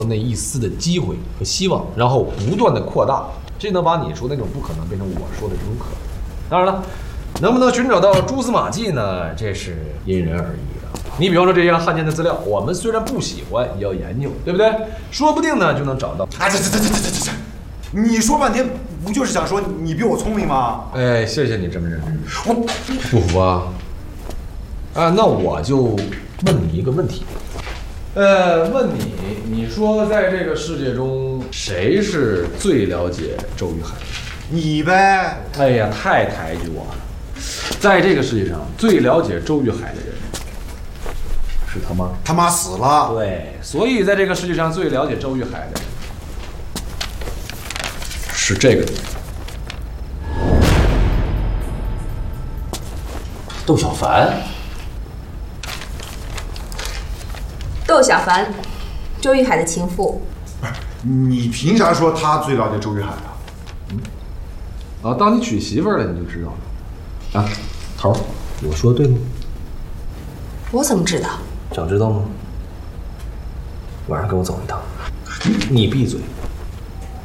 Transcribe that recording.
那一丝的机会和希望，然后不断的扩大，这能把你说那种不可能变成我说的这种可能。当然了，能不能寻找到蛛丝马迹呢？这是因人而异的。你比方说这些汉奸的资料，我们虽然不喜欢，也要研究，对不对？说不定呢就能找到。 这，你说半天不就是想说你比我聪明吗？ 哎，谢谢你这么认真。 我不服啊？那我就问你一个问题。问你，你说在这个世界中，谁是最了解周玉海的？ 你呗。 哎呀，太抬举我了。在这个世界上，最了解周玉海的人是他妈。 他妈死了。 对，所以在这个世界上最了解周玉海的人是这个人，窦小凡。 窦小凡，周玉海的情妇。 你凭啥说他最了解周玉海啊？ 当你娶媳妇儿了，你就知道了。头儿，我说对吗？ 我怎么知道？ 想知道吗？晚上跟我走一趟。你闭嘴。